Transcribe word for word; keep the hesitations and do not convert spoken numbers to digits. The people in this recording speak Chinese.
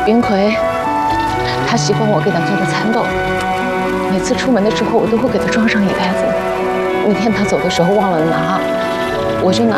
云葵，他喜欢我给他做的蚕豆，每次出门的时候我都会给他装上一袋子。那天他走的时候忘了拿，我就拿